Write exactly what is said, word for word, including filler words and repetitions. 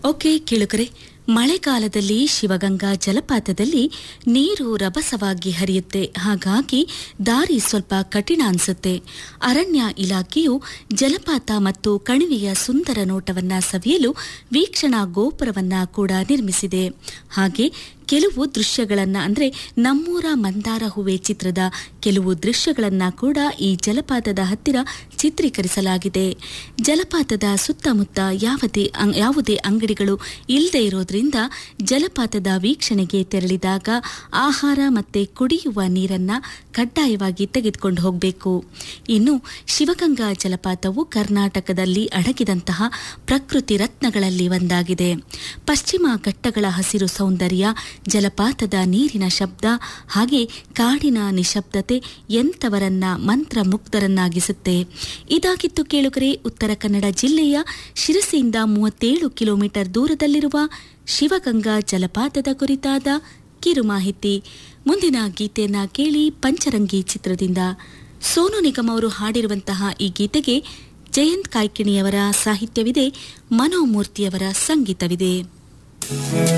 Okay ಕೇಳುಗರೆ, ಮಳೆಗಾಲದಲ್ಲಿ ಶಿವಗಂಗಾ ಜಲಪಾತದಲ್ಲಿ ನೀರು ರಭಸವಾಗಿ ಹರಿಯುತ್ತೆ. ಹಾಗಾಗಿ ದಾರಿ ಸ್ವಲ್ಪ ಕಠಿಣ ಅನ್ಸುತ್ತೆ. ಅರಣ್ಯ ಇಲಾಖೆಯು ಜಲಪಾತ ಮತ್ತು ಕಣಿವೆಯ ಸುಂದರ ನೋಟವನ್ನ ಸವಿಯಲು ವೀಕ್ಷಣಾ ಗೋಪುರವನ್ನ ಕೂಡ ನಿರ್ಮಿಸಿದೆ. ಹಾಗೆ ಕೆಲವು ದೃಶ್ಯಗಳನ್ನ ಅಂದ್ರೆ ನಮ್ಮೂರ ಮಂದಾರ ಹೂವೆ ಚಿತ್ರದ ಕೆಲವು ದೃಶ್ಯಗಳನ್ನ ಕೂಡ ಈ ಜಲಪಾತದ ಹತ್ತಿರ ಚಿತ್ರೀಕರಿಸಲಾಗಿದೆ. ಜಲಪಾತದ ಸುತ್ತಮುತ್ತ ಯಾವುದೇ ಯಾವುದೇ ಅಂಗಡಿಗಳು ಇಲ್ಲದೆ ಇರೋದ್ರಿಂದ ಜಲಪಾತದ ವೀಕ್ಷಣೆಗೆ ತೆರಳಿದಾಗ ಆಹಾರ ಮತ್ತೆ ಕುಡಿಯುವ ನೀರನ್ನ ಕಡ್ಡಾಯವಾಗಿ ತೆಗೆದುಕೊಂಡು ಹೋಗಬೇಕು. ಇನ್ನು ಶಿವಗಂಗಾ ಜಲಪಾತವು ಕರ್ನಾಟಕದಲ್ಲಿ ಅಡಗಿದಂತಹ ಪ್ರಕೃತಿ ರತ್ನಗಳಲ್ಲಿ ಒಂದಾಗಿದೆ. ಪಶ್ಚಿಮ ಘಟ್ಟಗಳ ಹಸಿರು ಸೌಂದರ್ಯ, ಜಲಪಾತದ ನೀರಿನ ಶಬ್ದ ಹಾಗೆ ಕಾಡಿನ ನಿಶಬ್ದತೆ ಎಂಥವರನ್ನ ಮಂತ್ರಮುಗ್ಧರನ್ನಾಗಿಸುತ್ತೆ. ಇದಾಗಿತ್ತು ಕೇಳುಗರೆ, ಉತ್ತರ ಕನ್ನಡ ಜಿಲ್ಲೆಯ ಶಿರಸಿಯಿಂದ ಮೂವತ್ತೇಳು ಕಿಲೋಮೀಟರ್ ದೂರದಲ್ಲಿರುವ ಶಿವಗಂಗಾ ಜಲಪಾತದ ಕುರಿತಾದ ಕಿರು ಮಾಹಿತಿ. ಮುಂದಿನ ಗೀತೆಯನ್ನ ಕೇಳಿ. ಪಂಚರಂಗಿ ಚಿತ್ರದಿಂದ ಸೋನು ನಿಗಮ್ ಅವರು ಹಾಡಿರುವಂತಹ ಈ ಗೀತೆಗೆ ಜಯಂತ್ ಕಾಯ್ಕಿಣಿಯವರ ಸಾಹಿತ್ಯವಿದೆ, ಮನೋಮೂರ್ತಿಯವರ ಸಂಗೀತವಿದೆ.